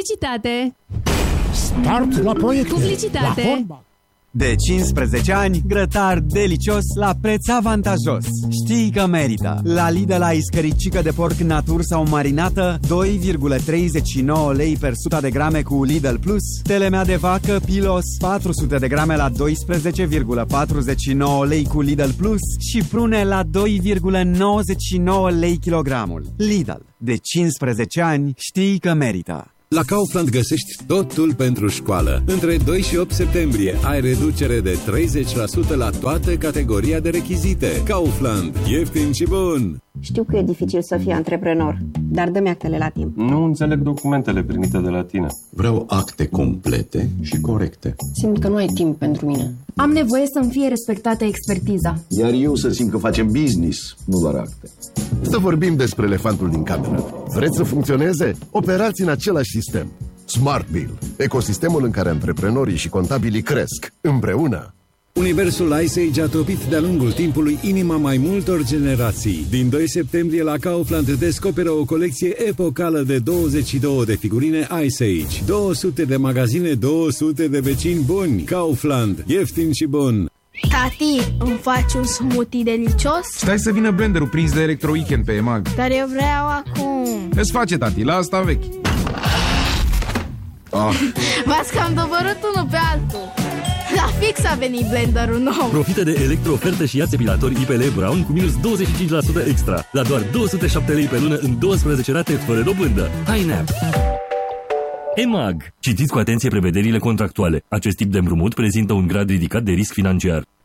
Publicitate. Start la proiecte. Publicitate. La vorba. De 15 ani, grătar delicios la preț avantajos. Știi că merită. La Lidl ai scăricică de porc natur sau marinată, 2,39 lei per 100 de grame cu Lidl Plus. Telemea de vacă Pilos, 400 de grame la 12,49 lei cu Lidl Plus. Și prune la 2,99 lei kilogramul. Lidl. De 15 ani, știi că merită. La Kaufland găsești totul pentru școală. Între 2 și 8 septembrie ai reducere de 30% la toată categoria de rechizite. Kaufland. Ieftin și bun! Știu că e dificil să fii antreprenor, dar dă-mi actele la timp. Nu înțeleg documentele primite de la tine. Vreau acte complete și corecte. Simt că nu ai timp pentru mine. Am nevoie să-mi fie respectată expertiza. Iar eu să simt că facem business, nu doar acte. Să vorbim despre elefantul din cameră. Vreți să funcționeze? Operați în același sistem. Smart Bill, ecosistemul în care antreprenorii și contabilii cresc împreună. Universul Ice Age a topit de-a lungul timpului inima mai multor generații. Din 2 septembrie la Kaufland descoperă o colecție epocală de 22 de figurine Ice Age. 200 de magazine, 200 de vecini buni. Kaufland. Ieftin și bun. Tati, îmi faci un smoothie delicios? Stai să vină blenderul prins de Electro Weekend pe EMAG. Dar eu vreau acum. Îți face, tati, la asta vechi. V-ați cam dobărât unul pe altul. La fix a venit blenderul nou. Profită de electro-oferte și ia-ți epilator IPL Brown cu minus 25% extra. La doar 207 lei pe lună în 12 rate fără dobândă. Hai nap! EMAG. Citiți cu atenție prevederile contractuale. Acest tip de împrumut prezintă un grad ridicat de risc financiar.